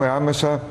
Άμεσα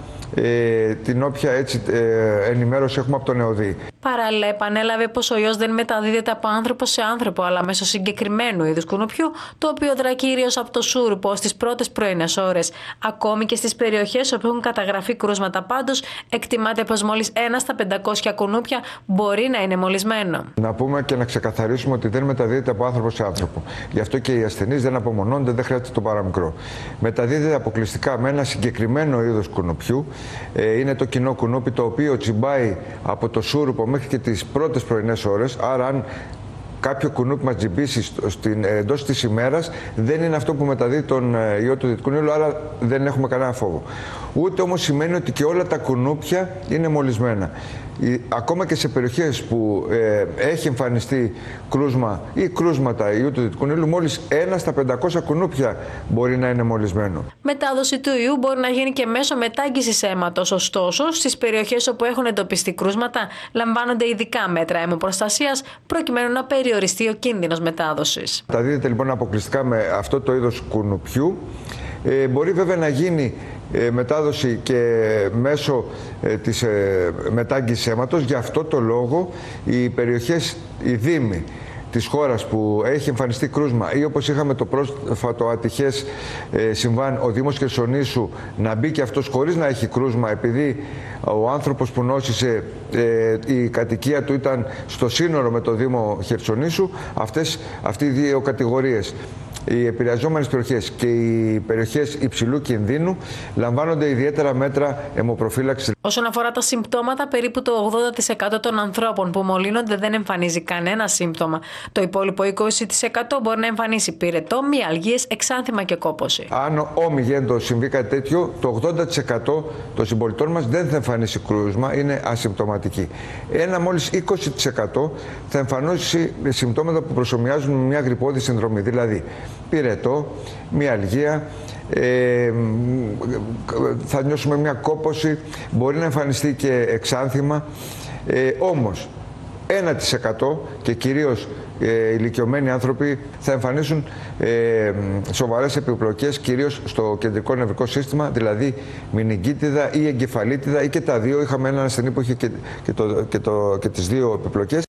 την όποια ενημέρωση έχουμε από τον ΕΟΔΗ. Παράλληλα, επανέλαβε πως ο ιός δεν μεταδίδεται από άνθρωπο σε άνθρωπο, αλλά μέσω συγκεκριμένου είδους κουνουπιού, το οποίο δρά κυρίως από το σούρουπο στις πρώτες πρωινές ώρες. Ακόμη και στις περιοχές όπου έχουν καταγραφεί κρούσματα, πάντως, εκτιμάται πως μόλις 1 στα 500 κουνούπια μπορεί να είναι μολυσμένο. Να πούμε και να ξεκαθαρίσουμε ότι δεν μεταδίδεται από άνθρωπο σε άνθρωπο. Γι' αυτό και οι ασθενείς δεν απομονώνονται, δεν χρειάζεται το παραμικρό. Μεταδίδεται αποκλειστικά με ένα συγκεκριμένο είδος κουνουπιού. Είναι το κοινό κουνούπι, το οποίο τσιμπάει από το σούρουπο μέχρι και τις πρώτες πρωινές ώρες. Άρα, αν κάποιο κουνούπι μας τσιμπήσει εντός της ημέρας, δεν είναι αυτό που μεταδίδει τον ιό του Δυτικού Νείλου, άρα δεν έχουμε κανένα φόβο. Ούτε όμως σημαίνει ότι και όλα τα κουνούπια είναι μολυσμένα. Ακόμα και σε περιοχές που έχει εμφανιστεί κρούσμα ή κρούσματα ιού του Δυτικού Νείλου, μόλις 1 στα 500 κουνούπια μπορεί να είναι μολυσμένο. Μετάδοση του ιού μπορεί να γίνει και μέσω μετάγγισης αίματος. Ωστόσο, στις περιοχές όπου έχουν εντοπιστεί κρούσματα, λαμβάνονται ειδικά μέτρα αιμοπροστασίας προκειμένου να περιοριστεί ο κίνδυνος μετάδοσης. Μεταδίδεται λοιπόν αποκλειστικά με αυτό το είδος κουνουπιού. Μπορεί βέβαια να γίνει μετάδοση και μέσω της μετάγγισης αίματος. Γι' αυτό το λόγο οι περιοχές, οι δήμοι της χώρας που έχει εμφανιστεί κρούσμα ή όπως είχαμε το πρόσφατο ατυχές συμβάν ο Δήμος Χερσονήσου να μπει και αυτός χωρίς να έχει κρούσμα, επειδή ο άνθρωπος που νόσησε η κατοικία του ήταν στο σύνορο με το Δήμο Χερσονήσου, αυτοί οι δύο κατηγορίες, οι επηρεαζόμενες περιοχές και οι περιοχές υψηλού κινδύνου, λαμβάνονται ιδιαίτερα μέτρα αιμοπροφύλαξης. Όσον αφορά τα συμπτώματα, περίπου το 80% των ανθρώπων που μολύνονται δεν εμφανίζει κανένα σύμπτωμα. Το υπόλοιπο 20% μπορεί να εμφανίσει πυρετό, μυαλγίες, εξάνθημα και κόπωση. Αν όμιγεντος συμβεί κάτι τέτοιο, το 80% των συμπολιτών μας δεν θα εμφανίσει κρούσμα, είναι ασυμπτωματικοί. Ένα μόλις 20% θα εμφανίσει συμπτώματα που προσομοιάζουν με μια γρυππώδη συνδρομή, δηλαδή πυρετό, μυαλγία, θα νιώσουμε μια κόπωση, μπορεί να εμφανιστεί και εξάνθημα, όμως 1% και κυρίως ηλικιωμένοι άνθρωποι θα εμφανίσουν σοβαρές επιπλοκές, κυρίως στο κεντρικό νευρικό σύστημα, δηλαδή μηνυγκίτιδα ή εγκεφαλίτιδα ή και τα δύο. Είχαμε έναν ασθενή που είχε και τις δύο επιπλοκές.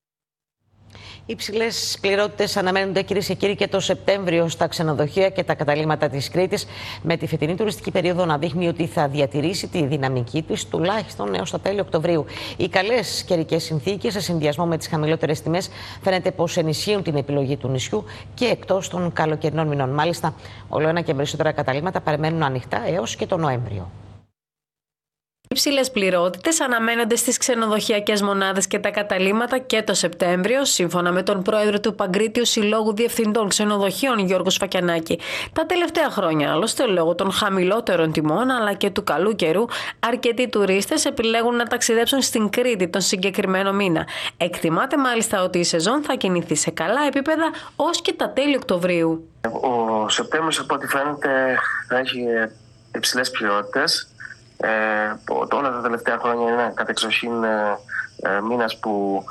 Υψηλές πληρότητες αναμένονται, κυρίες και κύριοι, και το Σεπτέμβριο στα ξενοδοχεία και τα καταλύματα της Κρήτης, με τη φετινή τουριστική περίοδο να δείχνει ότι θα διατηρήσει τη δυναμική της τουλάχιστον έως τα τέλη Οκτωβρίου. Οι καλές καιρικές συνθήκες, σε συνδυασμό με τις χαμηλότερες τιμές, φαίνεται πως ενισχύουν την επιλογή του νησιού και εκτός των καλοκαιρινών μηνών. Μάλιστα, όλο ένα και περισσότερα καταλύματα παραμένουν ανοιχτά έως και τον Νοέμβριο. Υψηλές πληρότητες αναμένονται στις ξενοδοχειακές μονάδες και τα καταλύματα και το Σεπτέμβριο, σύμφωνα με τον πρόεδρο του Παγκρίτιου Συλλόγου Διευθυντών Ξενοδοχείων, Γιώργο Σφακιανάκη. Τα τελευταία χρόνια, άλλωστε, λόγω των χαμηλότερων τιμών αλλά και του καλού καιρού, αρκετοί τουρίστες επιλέγουν να ταξιδέψουν στην Κρήτη τον συγκεκριμένο μήνα. Εκτιμάται μάλιστα ότι η σεζόν θα κινηθεί σε καλά επίπεδα ως και τα τέλη Οκτωβρίου. Ο Σεπτέμβριος, από ό,τι φαίνεται, θα έχει υψηλές πληρότητες. Όλα τα τελευταία χρόνια είναι ένα κατεξοχήν μήνας που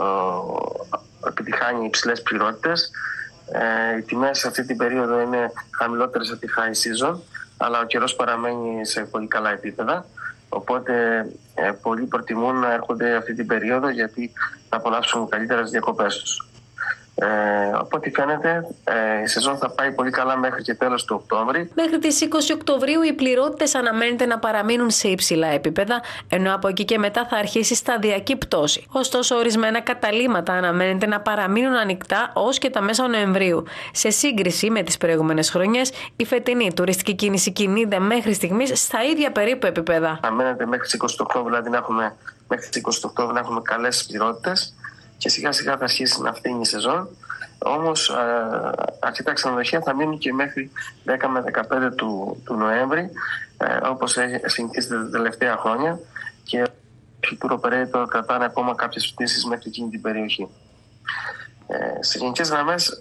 επιτυχάνει υψηλές πληρότητες. Οι τιμές σε αυτή την περίοδο είναι χαμηλότερες από τη high season, αλλά ο καιρός παραμένει σε πολύ καλά επίπεδα. Οπότε πολλοί προτιμούν να έρχονται αυτή την περίοδο, γιατί θα απολαύσουν καλύτερα τις διακοπές τους. Από ό,τι φαίνεται, η σεζόν θα πάει πολύ καλά μέχρι και τέλος του Οκτώβρη. Μέχρι τις 20 Οκτωβρίου οι πληρότητες αναμένεται να παραμείνουν σε υψηλά επίπεδα, ενώ από εκεί και μετά θα αρχίσει σταδιακή πτώση. Ωστόσο, ορισμένα καταλύματα αναμένεται να παραμείνουν ανοιχτά ως και τα μέσα Νοεμβρίου. Σε σύγκριση με τις προηγούμενες χρονιές, η φετινή τουριστική κίνηση κινείται μέχρι στιγμής στα ίδια περίπου επίπεδα. Αναμένεται μέχρι τις 20 Οκτώβρη, δηλαδή να έχουμε καλές πληρότητες. Και σιγά σιγά θα αρχίσει να φθήνει η σεζόν. Όμως αρκετά ξενοδοχεία θα μείνουν και μέχρι 10 με 15 του Νοέμβρη, όπως συνηθίζεται τα τελευταία χρόνια, και οι tour operator κρατάνε ακόμα κάποιες πτήσεις μέχρι εκείνη την περιοχή. Σε γενικές γραμμές,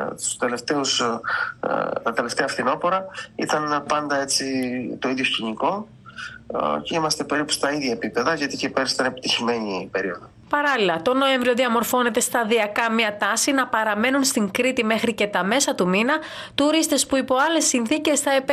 τα τελευταία φθινόπωρα ήταν πάντα έτσι το ίδιο σκηνικό και είμαστε περίπου στα ίδια επίπεδα, γιατί και πέρυσι ήταν επιτυχημένη η περίοδο. Παράλληλα, το Νοέμβριο διαμορφώνεται σταδιακά μια τάση να παραμένουν στην Κρήτη μέχρι και τα μέσα του μήνα τουρίστες που υπό άλλες συνθήκες θα